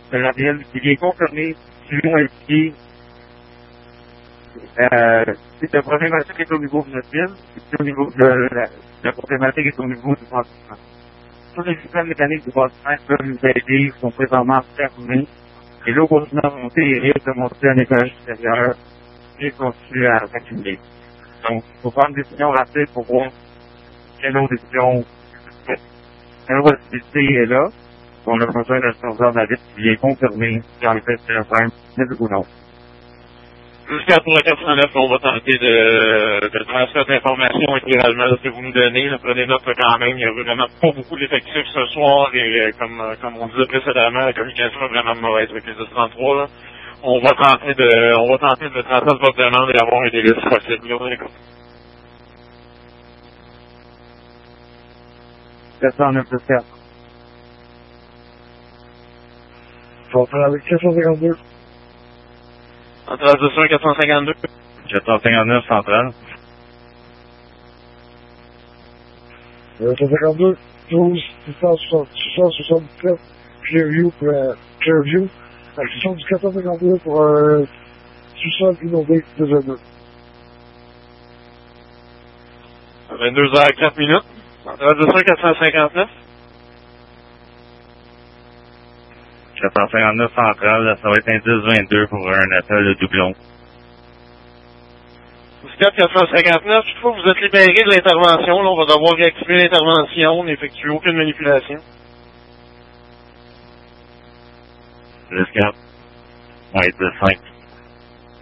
de la ville qui vient confirmer si nous impliqués. La problématique est au niveau de notre ville, et au niveau de la problématique est au niveau du bâtiment. Tous les systèmes mécaniques du bâtiment peuvent nous aider, sont présentement fermés. Et l'eau continue à monter et risque de monter à un étage supérieur et continue à s'accumuler. Donc, il faut prendre une décision rapide pour voir quelle autre décision, quelle autre activité est là. On a besoin d'un responsable de la ville qui vient confirmer si en fait c'est un problème ou non. Jusqu'à pour le 409, on va tenter de transmettre l'information intégralement que vous nous donnez. Prenez note quand même, il n'y a vraiment pas beaucoup d'effectifs ce soir et comme on disait précédemment, la communication est vraiment mauvaise avec les 33 là. On va tenter de transmettre votre demande et avoir un délai si possible. 409 de 4. On va faire avec 452. Centrale 200 452. 459 centrale. 452, 12, 677, Clearview pour Clearview. Acquisition du 452 pour un sous-sol innové 202. 22h04. Centrale 200 459. 459 centrale, ça va être indice 22 pour un appel de doublon. 459, toutefois vous êtes libéré de l'intervention, là, on va devoir réactiver l'intervention, n'effectuer aucune manipulation. Le 4. Ouais, de 5